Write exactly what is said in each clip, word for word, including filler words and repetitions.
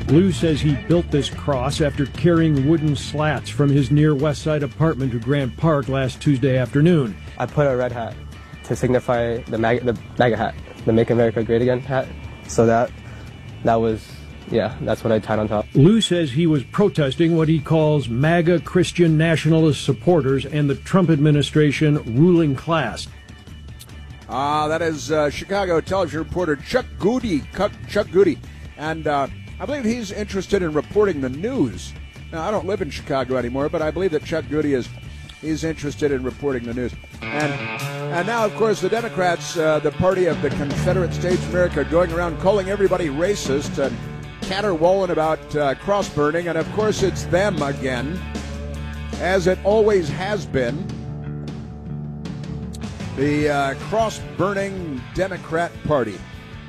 Lou says he built this cross after carrying wooden slats from his near West Side apartment to Grant Park last Tuesday afternoon. I put a red hat to signify the MAGA, the MAGA hat, the Make America Great Again hat. So that that was, yeah, that's what I tied on top. Lou says he was protesting what he calls MAGA Christian nationalist supporters and the Trump administration ruling class. Ah, uh, that is uh, Chicago television reporter Chuck Goody. Chuck, Chuck Goody. And uh, I believe he's interested in reporting the news. Now, I don't live in Chicago anymore, but I believe that Chuck Goody is he's interested in reporting the news. And and now, of course, the Democrats, uh, the party of the Confederate States of America, going around calling everybody racist and caterwauling about uh, cross-burning. And, of course, it's them again, as it always has been. The uh, cross-burning Democrat Party.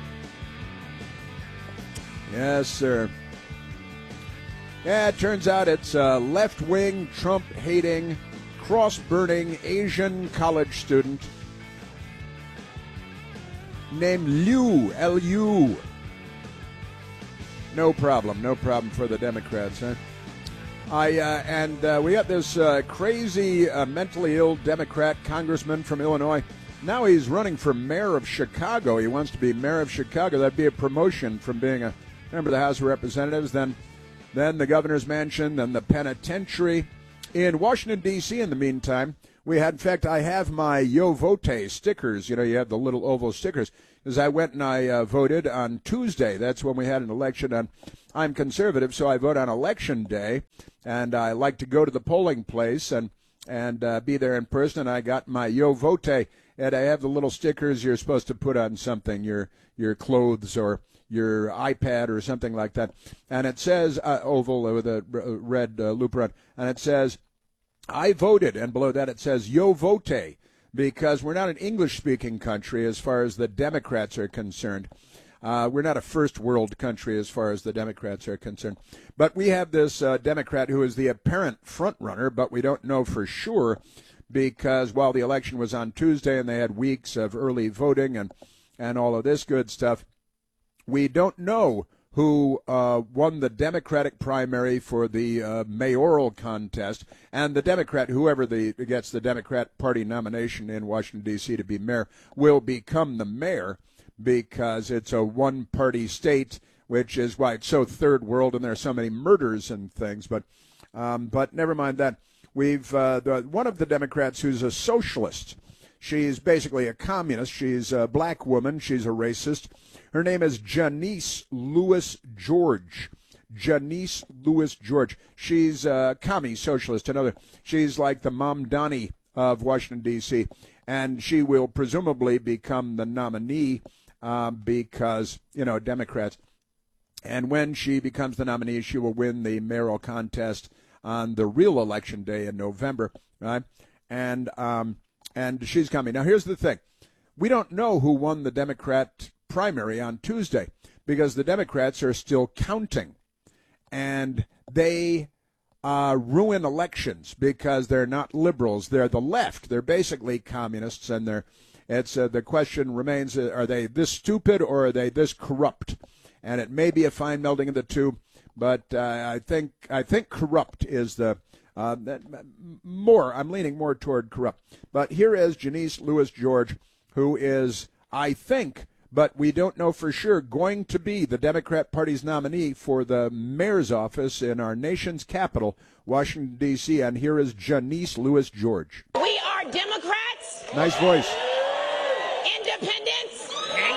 Yes, sir. Yeah, it turns out it's a left-wing, Trump-hating, cross-burning Asian college student named Liu, L U. No problem, no problem for the Democrats, huh? I uh, and uh, we got this uh, crazy, uh, mentally ill Democrat congressman from Illinois. Now he's running for mayor of Chicago. He wants to be mayor of Chicago. That'd be a promotion from being a member of the House of Representatives, then, then the governor's mansion, then the penitentiary. In Washington, D C, in the meantime, we had, in fact, I have my Yo Vote stickers. You know, you have the little oval stickers. Because I went and I uh, voted on Tuesday. That's when we had an election. And I'm conservative, so I vote on Election Day. And I like to go to the polling place and, and uh, be there in person. And I got my Yo Vote. And I have the little stickers you're supposed to put on something, your your clothes or your iPad or something like that. And it says, uh, oval with a red uh, loop around, and it says, I voted. And below that it says, Yo Vote, because we're not an English-speaking country as far as the Democrats are concerned. Uh, we're not a first world country as far as the Democrats are concerned. But we have this uh, Democrat who is the apparent front runner, but we don't know for sure because while the election was on Tuesday and they had weeks of early voting and, and all of this good stuff, we don't know who uh, won the Democratic primary for the uh, mayoral contest, and the Democrat, whoever the, gets the Democrat Party nomination in Washington, D C to be mayor, will become the mayor because it's a one-party state, which is why it's so third world and there are so many murders and things. But um, but never mind that. We've uh, the, one of the Democrats who's a socialist. She's basically a communist. She's a black woman. She's a racist. Her name is Janice Lewis George. Janice Lewis George. She's a commie socialist. Another. She's like the Mamdani of Washington, D C, and she will presumably become the nominee uh, because, you know, Democrats. And when she becomes the nominee, she will win the mayoral contest on the real election day in November, right? And um, and she's coming. Now, here's the thing. We don't know who won the Democrat primary on Tuesday because the Democrats are still counting. And they uh, ruin elections because they're not liberals. They're the left. They're basically communists. And they're, it's uh, the question remains, uh, are they this stupid or are they this corrupt? And it may be a fine melding of the two. But uh, I think I think corrupt is the uh, more. I'm leaning more toward corrupt. But here is Janice Lewis George, who is, I think, but we don't know for sure, going to be the Democrat Party's nominee for the mayor's office in our nation's capital, Washington, D C. And here is Janice Lewis George. We are Democrats. Nice voice. Independents.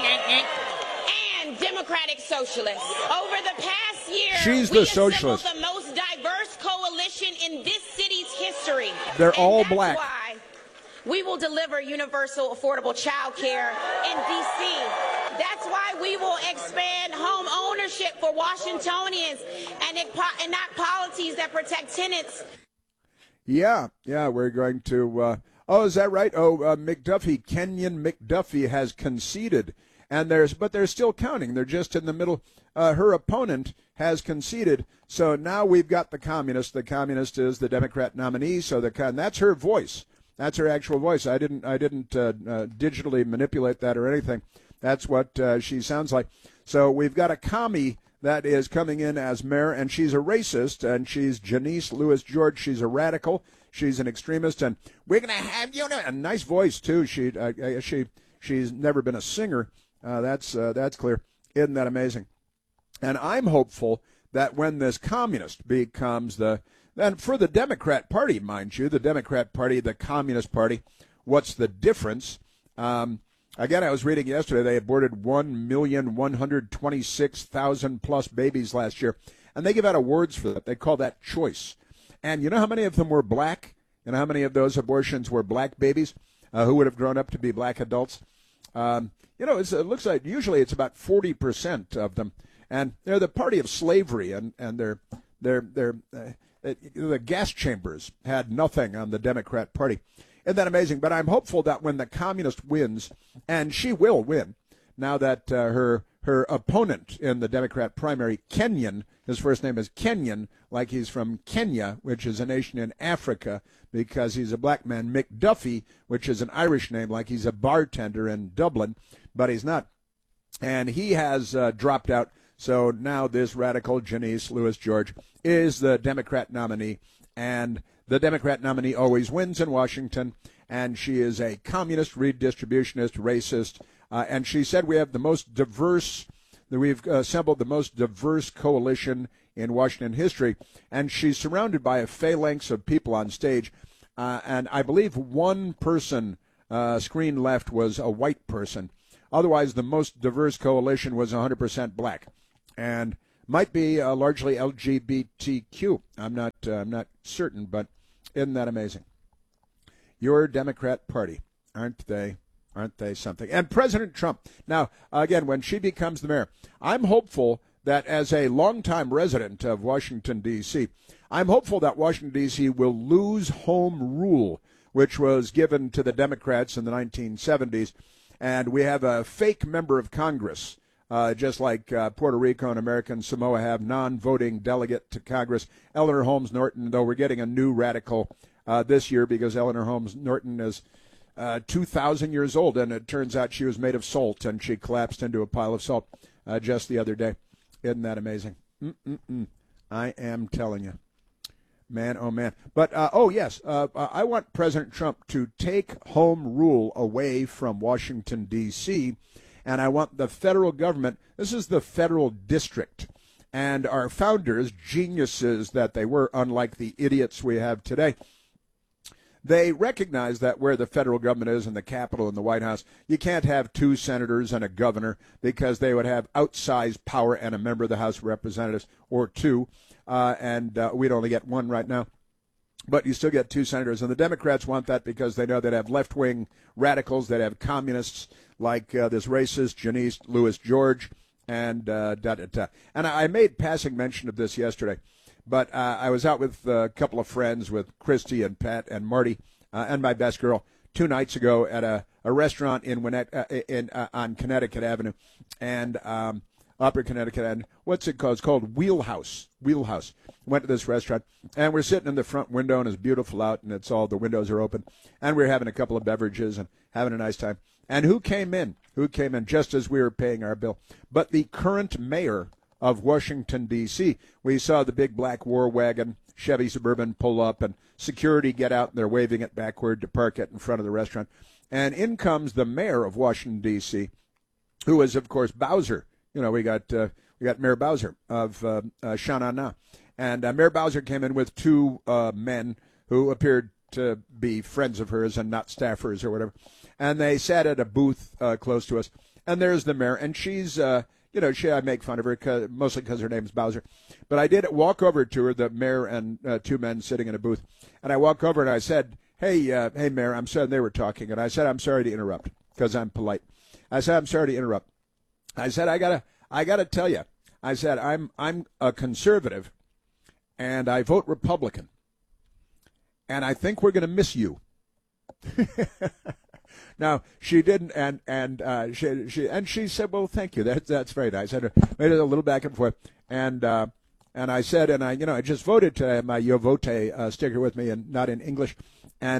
and Democratic Socialists. Over the past year, She's we the socialist. assembled the most diverse coalition in this city's history. They're and all that's black. Why we will deliver universal affordable child care in D C. That's why we will expand home ownership for Washingtonians and enact policies that protect tenants. Yeah, yeah, we're going to. Uh, oh, is that right? Oh, uh, McDuffie, Kenyon McDuffie has conceded, and there's, but they're still counting. They're just in the middle. Uh, her opponent has conceded, so now we've got the communist. The communist is the Democrat nominee, so the and that's her voice. That's her actual voice. I didn't, I didn't uh, uh, digitally manipulate that or anything. That's what uh, she sounds like. So we've got a commie that is coming in as mayor, and she's a racist, and she's Janice Lewis George. She's a radical. She's an extremist, and we're going to have you know a nice voice too. She uh, she she's never been a singer. Uh, that's uh, that's clear. Isn't that amazing? And I'm hopeful that when this communist becomes the and for the Democrat Party, mind you, the Democrat Party, the Communist Party, what's the difference? Um, Again, I was reading yesterday they aborted one million one hundred twenty-six thousand plus babies last year, and they give out awards for that. They call that choice. And you know how many of them were black? You know how many of those abortions were black babies uh, who would have grown up to be black adults? Um, you know, it's, it looks like usually it's about forty percent of them. And they're the party of slavery, and, and they're, they're, they're, uh, the gas chambers had nothing on the Democrat Party. Isn't that amazing? But I'm hopeful that when the communist wins, and she will win, now that uh, her her opponent in the Democrat primary, Kenyon, his first name is Kenyon, like he's from Kenya, which is a nation in Africa, because he's a black man, McDuffie, which is an Irish name, like he's a bartender in Dublin, but he's not. And he has uh, dropped out. So now this radical Janice Lewis George is the Democrat nominee, and the Democrat nominee always wins in Washington, and she is a communist, redistributionist, racist, uh, and she said we have the most diverse, that we've assembled the most diverse coalition in Washington history, and she's surrounded by a phalanx of people on stage, uh, and I believe one person uh, screen left was a white person. Otherwise, the most diverse coalition was one hundred percent black, and might be uh, largely L G B T Q. I'm not, uh, I'm not certain, but isn't that amazing? Your Democrat Party, aren't they? Aren't they something? And President Trump. Now, again, when she becomes the mayor, I'm hopeful that as a longtime resident of Washington, D C, I'm hopeful that Washington, D C will lose home rule, which was given to the Democrats in the nineteen seventies. And we have a fake member of Congress, uh, just like uh, Puerto Rico and American Samoa have non-voting delegate to Congress, Eleanor Holmes Norton, though we're getting a new radical uh, this year because Eleanor Holmes Norton is uh, two thousand years old, and it turns out she was made of salt, and she collapsed into a pile of salt uh, just the other day. Isn't that amazing? Mm-mm-mm. I am telling you. Man, oh, man. But, uh, oh, yes, uh, I want President Trump to take home rule away from Washington, D C, and I want the federal government, this is the federal district, and our founders, geniuses that they were, unlike the idiots we have today, they recognize that where the federal government is in the Capitol and the White House, you can't have two senators and a governor because they would have outsized power and a member of the House of Representatives or two. Uh, and uh, we'd only get one right now. But you still get two senators. And the Democrats want that because they know they'd have left-wing radicals, they'd have communists like uh, this racist Janice Lewis George, and uh, da da da. And I made passing mention of this yesterday. But uh, I was out with a couple of friends, with Christy and Pat and Marty uh, and my best girl, two nights ago at a, a restaurant in, Winnet, uh, in uh, on Connecticut Avenue. And um, Upper Connecticut, and what's it called? It's called Wheelhouse. Wheelhouse. Went to this restaurant, and we're sitting in the front window, and it's beautiful out, and it's all, the windows are open, and we're having a couple of beverages and having a nice time. And who came in? Who came in just as we were paying our bill? But the current mayor of Washington, D C. We saw the big black war wagon, Chevy Suburban, pull up, and security get out, and they're waving it backward to park it in front of the restaurant. And in comes the mayor of Washington, D C, who is, of course, Bowser. You know, we got uh, we got Mayor Bowser of uh, uh, Sha Na Na. And uh, Mayor Bowser came in with two uh, men who appeared to be friends of hers and not staffers or whatever. And they sat at a booth uh, close to us. And there's the mayor. And she's, uh, you know, she I make fun of her cause, mostly because her name's Bowser. But I did walk over to her, the mayor and uh, two men sitting in a booth. And I walked over and I said, hey, uh, hey, Mayor, I'm sorry. They were talking. And I said, I'm sorry to interrupt because I'm polite. I said, I'm sorry to interrupt. I said, I gotta, I gotta tell you. I said, I'm, I'm a conservative, and I vote Republican, and I think we're gonna miss you. Now she didn't, and and uh, she she and she said, well, thank you. That's that's very nice. I made it a little back and forth, and uh, and I said, and I, you know, I just voted to my Yo Vote uh, sticker with me, and not in English, and.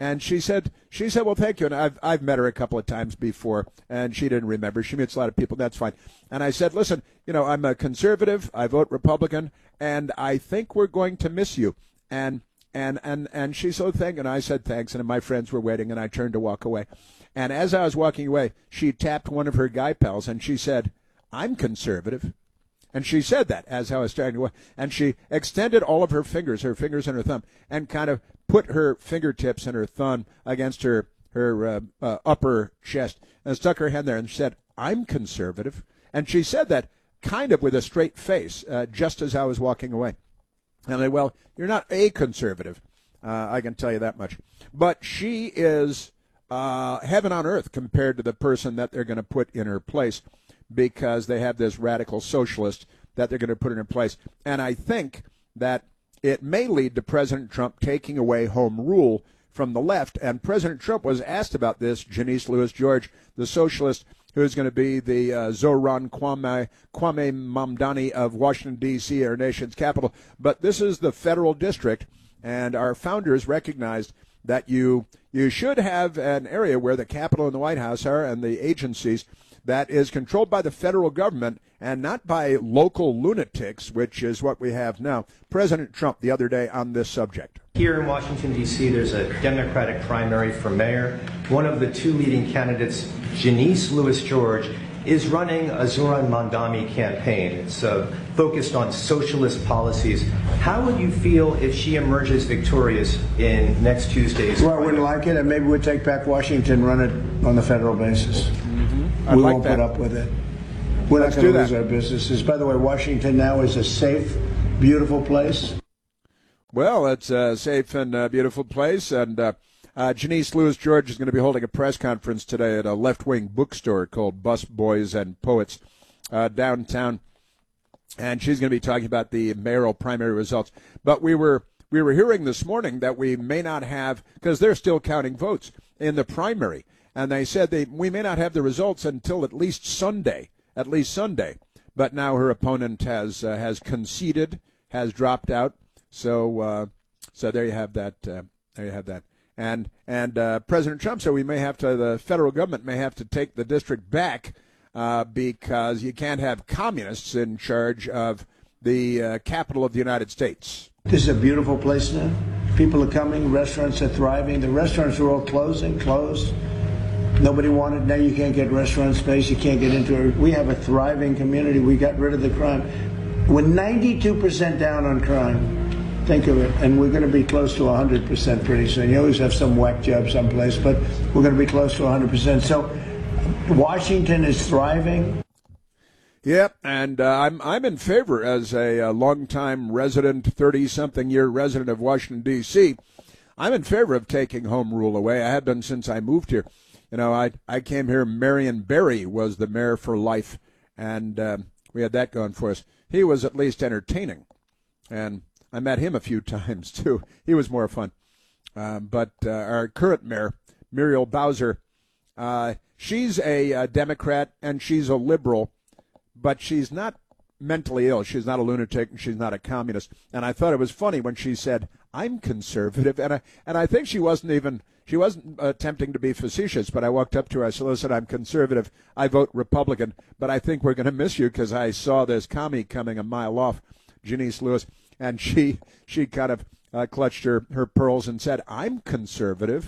And she said, she said, well, thank you. And I've, I've met her a couple of times before, and she didn't remember. She meets a lot of people. That's fine. And I said, listen, you know, I'm a conservative. I vote Republican, and I think we're going to miss you. And and and and she said, thank you. And I said, thanks. And my friends were waiting, and I turned to walk away. And as I was walking away, she tapped one of her guy pals, and she said, I'm conservative. And she said that as I was starting to walk. And she extended all of her fingers, her fingers and her thumb, and kind of put her fingertips and her thumb against her, her uh, uh, upper chest and stuck her hand there and said, I'm conservative. And she said that kind of with a straight face, uh, just as I was walking away. And I said, well, you're not a conservative, uh, I can tell you that much. But she is uh, heaven on earth compared to the person that they're going to put in her place, because they have this radical socialist that they're going to put in her place. And I think that it may lead to President Trump taking away home rule from the left. And President Trump was asked about this, Janice Lewis George, the socialist who's going to be the uh, Zoran Kwame, Kwame Mamdani of Washington, D C, our nation's capital. But this is the federal district, and our founders recognized that you you should have an area where the Capitol and the White House are, and the agencies, that is controlled by the federal government and not by local lunatics, which is what we have now. President Trump the other day on this subject. Here in Washington, D C, there's a Democratic primary for mayor. One of the two leading candidates, Janice Lewis George, is running a Zoran Mamdani campaign. It's uh, focused on socialist policies. How would you feel if she emerges victorious in next Tuesday's? Well, I wouldn't like it, and maybe we'd take back Washington, run it on the federal basis. I'd we like won't that. put up with it. We're Let's not going do to lose that. our businesses. By the way, Washington now is a safe, beautiful place. Well, it's a safe and uh, beautiful place, and uh, uh, Janice Lewis George is going to be holding a press conference today at a left-wing bookstore called Bus Boys and Poets uh, downtown, and she's going to be talking about the mayoral primary results. But we were we were hearing this morning that we may not have, because they're still counting votes in the primary, and they said they we may not have the results until at least Sunday, at least Sunday. But now her opponent has uh, has conceded, has dropped out. So, uh, so there you have that. Uh, there you have that. And and uh, President Trump said we may have to. The federal government may have to take the district back uh, because you can't have communists in charge of the uh, capital of the United States. This is a beautiful place now. People are coming. Restaurants are thriving. The restaurants are all closing, closed. Nobody wanted. Now you can't get restaurant space. You can't get into it. We have a thriving community. We got rid of the crime. We're ninety-two percent down on crime. Think of it. And we're going to be close to one hundred percent pretty soon. You always have some whack job someplace, but we're going to be close to one hundred percent. So Washington is thriving. Yep, and uh, I'm I'm in favor as a, a longtime resident, thirty-something year resident of Washington, D C. I'm in favor of taking home rule away. I have been since I moved here. You know, I I came here. Marion Barry was the mayor for life, and uh, we had that going for us. He was at least entertaining, and I met him a few times, too. He was more fun. Um, but uh, our current mayor, Muriel Bowser, uh, she's a, a Democrat and she's a liberal, but she's not mentally ill. She's not a lunatic and she's not a communist. And I thought it was funny when she said, I'm conservative. And I, and I think she wasn't even, she wasn't attempting to be facetious, but I walked up to her. I said, listen, I'm conservative. I vote Republican, but I think we're going to miss you because I saw this commie coming a mile off, Janice Lewis. And she she kind of uh, clutched her, her pearls and said, I'm conservative.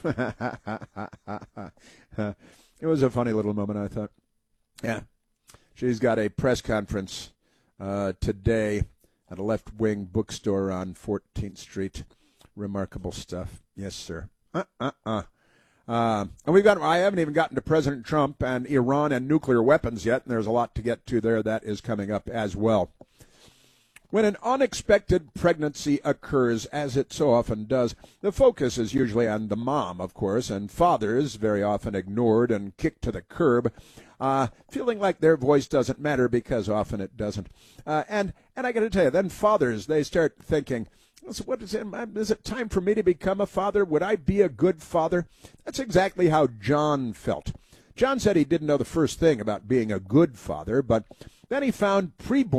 It was a funny little moment, I thought. Yeah. She's got a press conference uh, today at a left-wing bookstore on fourteenth Street. Remarkable stuff. Yes, sir. Uh-uh-uh. Uh, and we've got, I haven't even gotten to President Trump and Iran and nuclear weapons yet, and there's a lot to get to there. That is coming up as well. When an unexpected pregnancy occurs, as it so often does, the focus is usually on the mom, of course, and fathers, very often ignored and kicked to the curb, uh, feeling like their voice doesn't matter because often it doesn't. Uh, and, and I got to tell you, then fathers, they start thinking, what is it, is it time for me to become a father? Would I be a good father? That's exactly how John felt. John said he didn't know the first thing about being a good father, but then he found preborn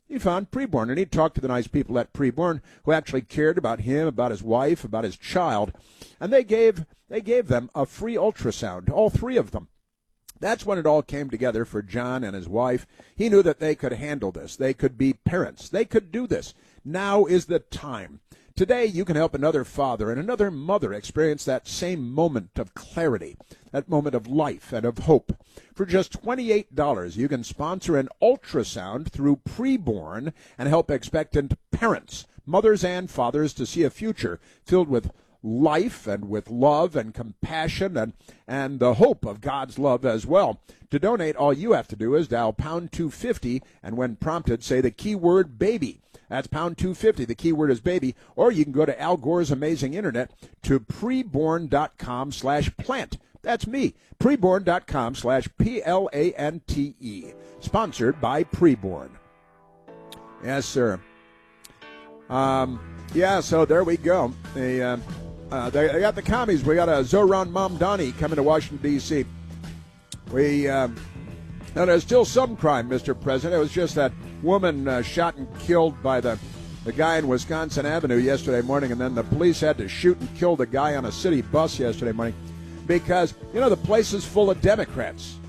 he found Preborn, and he talked to the nice people at Preborn who actually cared about him, about his wife, about his child, and they gave they gave them a free ultrasound, all three of them. That's when it all came together for John and his wife. He knew that they could handle this. They could be parents. They could do this. Now is the time. Today, you can help another father and another mother experience that same moment of clarity, that moment of life and of hope. For just twenty-eight dollars, you can sponsor an ultrasound through Preborn and help expectant parents, mothers and fathers, to see a future filled with life and with love and compassion and, and the hope of God's love as well. To donate, all you have to do is dial pound two fifty, and when prompted, say the keyword baby. That's pound two fifty. The keyword is baby. Or you can go to Al Gore's amazing internet to preborn.com slash plant. That's me. Preborn.com slash P L A N T E. Sponsored by Preborn. Yes, sir. Um, yeah, so there we go. They, uh, uh, they, they got the commies. We got a Zohran Mamdani coming to Washington, D C We, um, now there's still some crime, Mister President. It was just that woman uh, shot and killed by the, the guy in Wisconsin Avenue yesterday morning, and then the police had to shoot and kill the guy on a city bus yesterday morning because, you know, the place is full of Democrats.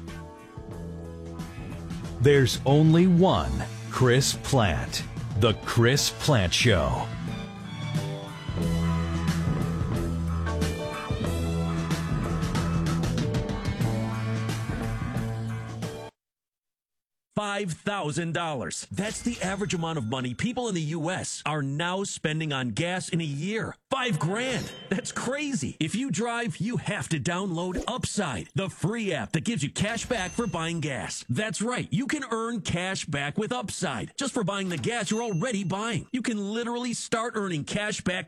There's only one Chris Plante. The Chris Plante Show. five thousand dollars. That's the average amount of money people in the U S are now spending on gas in a year. Five grand. That's crazy. If you drive, you have to download Upside, the free app that gives you cash back for buying gas. That's right. You can earn cash back with Upside just for buying the gas you're already buying. You can literally start earning cash back